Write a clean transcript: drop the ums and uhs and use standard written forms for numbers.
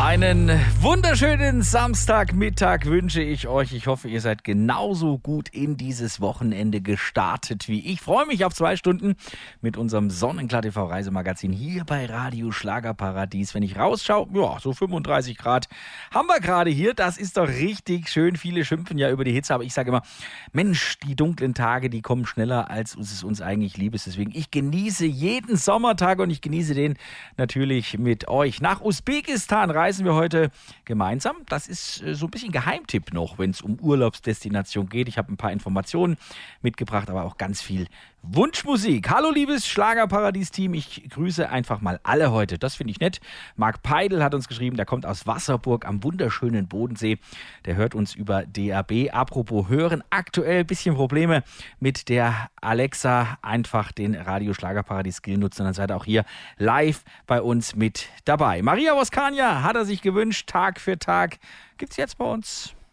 Einen wunderschönen Samstagmittag wünsche ich euch. Ich hoffe, ihr seid genauso gut in dieses Wochenende gestartet wie ich. Ich freue mich auf 2 Stunden mit unserem Sonnenklar TV Reisemagazin hier bei Radio Schlagerparadies. Wenn ich rausschaue, ja, so 35 Grad haben wir gerade hier. Das ist doch richtig schön. Viele schimpfen ja über die Hitze, aber ich sage immer, Mensch, die dunklen Tage, die kommen schneller, als es uns eigentlich lieb ist. Deswegen, ich genieße jeden Sommertag und ich genieße den natürlich mit euch. Nach Usbekistan reisen wir heute gemeinsam. Das ist so ein bisschen Geheimtipp noch, wenn es um Urlaubsdestination geht. Ich habe ein paar Informationen mitgebracht, aber auch ganz viel Wunschmusik. Hallo liebes Schlagerparadies-Team, ich grüße einfach mal alle heute. Das finde ich nett. Marc Peidl hat uns geschrieben, der kommt aus Wasserburg am wunderschönen Bodensee. Der hört uns über DAB. Apropos hören, aktuell ein bisschen Probleme mit der Alexa. Einfach den Radio Schlagerparadies-Skill nutzen, dann seid ihr auch hier live bei uns mit dabei. Maria Voskania hat er sich gewünscht, Tag für Tag. Gibt's jetzt bei uns.